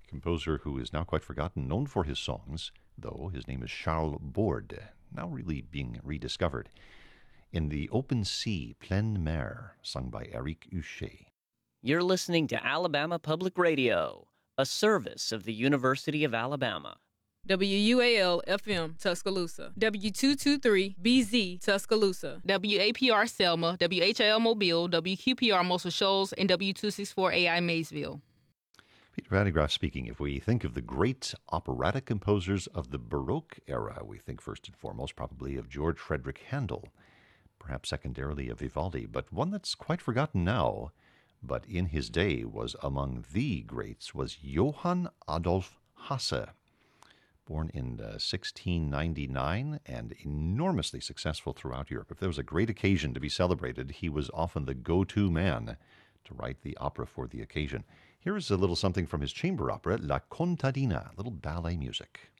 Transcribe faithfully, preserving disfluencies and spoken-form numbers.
composer who is now quite forgotten, known for his songs, though his name is Charles Borde, now really being rediscovered. In the Open Sea, Pleine Mer, sung by Eric Huchet. You're listening to Alabama Public Radio, a service of the University of Alabama. W U A L F M Tuscaloosa, W two twenty-three B Z Tuscaloosa, W A P R Selma, W H L Mobile, W Q P R Muscle Shoals, and W two sixty-four A I Maysville. Peter Vandegraff speaking. If we think of the great operatic composers of the Baroque era, we think first and foremost probably of George Frederick Handel, perhaps secondarily of Vivaldi, but one that's quite forgotten now, but in his day was among the greats, was Johann Adolf Hasse. Born in uh, sixteen ninety-nine and enormously successful throughout Europe. If there was a great occasion to be celebrated, he was often the go-to man to write the opera for the occasion. Here is a little something from his chamber opera, La Contadina, little ballet music.